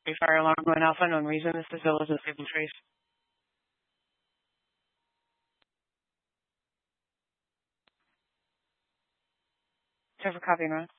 Fire alarm going off for unknown reason. This is Elizabeth Stable Trace. Trevor, copy and run.